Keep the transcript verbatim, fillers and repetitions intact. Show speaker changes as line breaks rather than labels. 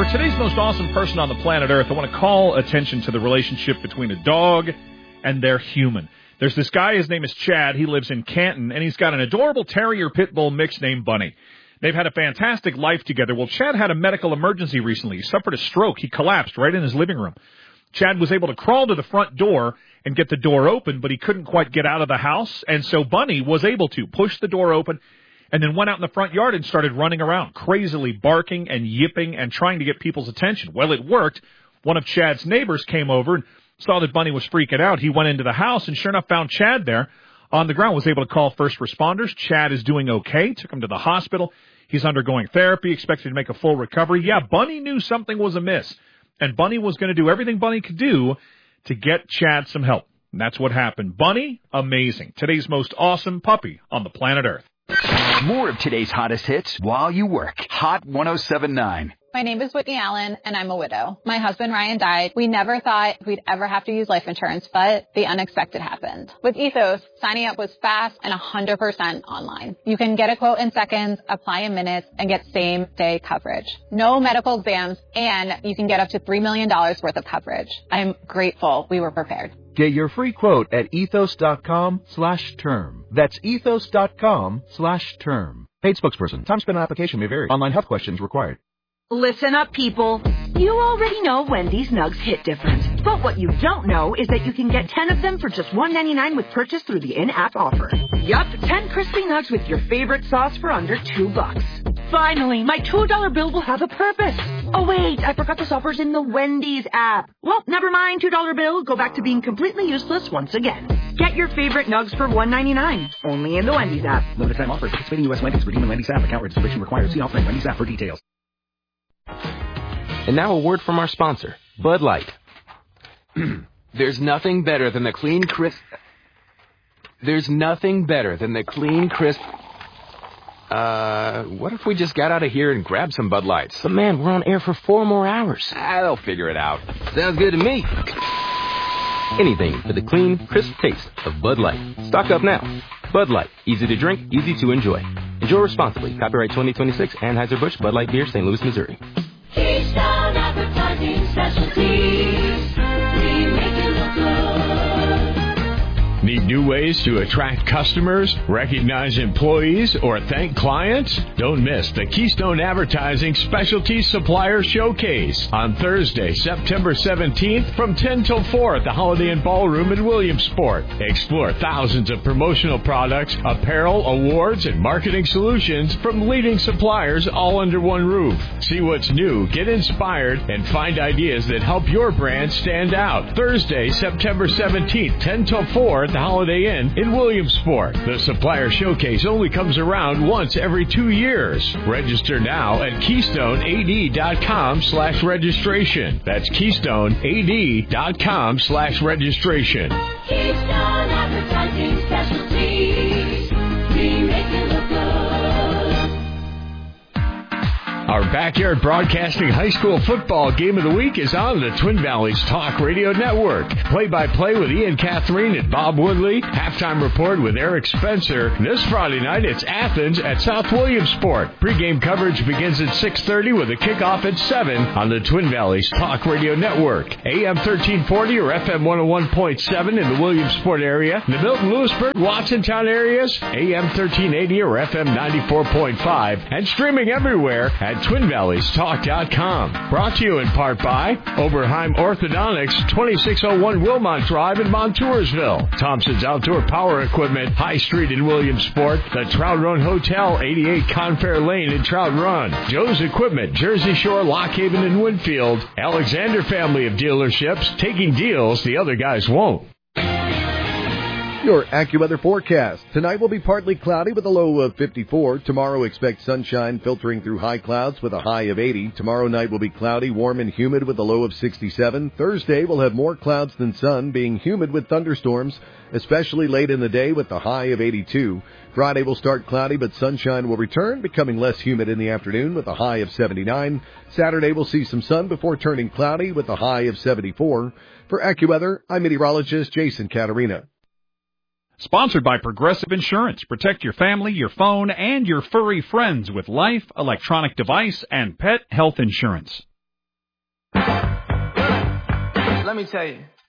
For today's most awesome person on the planet Earth, I want to call attention to the relationship between a dog and their human. There's this guy, his name is Chad. He lives in Canton, and he's got an adorable terrier pit bull mix named Bunny. They've had a fantastic life together. Well, Chad had a medical emergency recently. He suffered a stroke. He collapsed right in his living room. Chad was able to crawl to the front door and get the door open, but he couldn't quite get out of the house, and so Bunny was able to push the door open and then went out in the front yard and started running around, crazily barking and yipping and trying to get people's attention. Well, it worked. One of Chad's neighbors came over and saw that Bunny was freaking out. He went into the house and sure enough found Chad there on the ground, was able to call first responders. Chad is doing okay, took him to the hospital. He's undergoing therapy, expected to make a full recovery. Yeah, Bunny knew something was amiss, and Bunny was going to do everything Bunny could do to get Chad some help. And that's what happened. Bunny, amazing. Today's most awesome puppy on the planet Earth.
More of today's hottest hits while you work. Hot one oh seven point nine.
My name is Whitney Allen, and I'm a widow. My husband, Ryan, died. We never thought we'd ever have to use life insurance, but the unexpected happened. With Ethos, signing up was fast and one hundred percent online. You can get a quote in seconds, apply in minutes, and get same-day coverage. No medical exams, and you can get up to three million dollars worth of coverage. I'm grateful we were prepared.
Get your free quote at ethos.com slash term. That's ethos.com slash term. Paid spokesperson. Time spent on application may vary. Online health questions required.
Listen up, people. You already know Wendy's Nugs hit different. But what you don't know is that you can get ten of them for just one ninety-nine with purchase through the in-app offer. Yup, ten crispy nugs with your favorite sauce for under two bucks. Finally, my two dollar bill will have a purpose. Oh, wait, I forgot this offer's in the Wendy's app. Well, never mind, two dollar bill. Go back to being completely useless once again. Get your favorite nugs for one ninety-nine. Only in the Wendy's app.
Limited time offer. Participating U S Wendy's. Redeem in Wendy's app. Account registration required. See offering Wendy's app for details.
And now a word from our sponsor, Bud Light. There's nothing better than the clean, crisp... There's nothing better than the clean, crisp... Uh, what if we just got out of here and grabbed some Bud Lights?
But man, we're on air for four more hours.
Ah, they'll figure it out.
Sounds good to me.
Anything for the clean, crisp taste of Bud Light. Stock up now. Bud Light. Easy to drink, easy to enjoy. Enjoy responsibly. Copyright twenty twenty-six, Anheuser-Busch, Bud Light Beer, Saint Louis, Missouri.
Keystone Advertising Specialties. We make it look good.
Need new ways to attract customers, recognize employees, or thank clients? Don't miss the Keystone Advertising Specialty Supplier Showcase on Thursday, September seventeenth from ten till four at the Holiday Inn Ballroom in Williamsport. Explore thousands of promotional products, apparel, awards, and marketing solutions from leading suppliers all under one roof. See what's new, get inspired, and find ideas that help your brand stand out. Thursday, September seventeenth, ten till four at the Holiday Inn in Williamsport. The Supplier Showcase only comes around once every two years. Register now at KeystoneAD.com slash registration. That's KeystoneAD.com slash registration.
Keystone Advertising Specialties. We make it look good.
Our Backyard Broadcasting High School Football Game of the Week is on the Twin Valleys Talk Radio Network. Play-by-play with Ian Catherine and Bob Woodley. Halftime report with Eric Spencer. This Friday night, it's Athens at South Williamsport. Pre-game coverage begins at six thirty with a kickoff at seven on the Twin Valleys Talk Radio Network. A M thirteen forty or F M one oh one point seven in the Williamsport area. In the Milton, Lewisburg, Watsontown areas, A M thirteen eighty or F M ninety-four point five. And streaming everywhere at twin valleys talk dot com. Brought to you in part by Oberheim Orthodontics, twenty-six oh one Wilmont Drive in Montoursville. Thompson's Outdoor Power Equipment, High Street in Williamsport. The Trout Run Hotel, eighty-eight Confair Lane in Trout Run. Joe's Equipment, Jersey Shore, Lock Haven, and Winfield. Alexander family of dealerships, taking deals the other guys won't.
Your AccuWeather forecast. Tonight will be partly cloudy with a low of fifty-four. Tomorrow expect sunshine filtering through high clouds with a high of eighty. Tomorrow night will be cloudy, warm and humid with a low of sixty-seven. Thursday will have more clouds than sun, being humid with thunderstorms, especially late in the day with a high of eighty-two. Friday will start cloudy, but sunshine will return, becoming less humid in the afternoon with a high of seventy-nine. Saturday will see some sun before turning cloudy with a high of seventy-four. For AccuWeather, I'm meteorologist Jason Caterina.
Sponsored by Progressive Insurance. Protect your family, your phone, and your furry friends with life, electronic device, and pet health insurance.
let me tell you,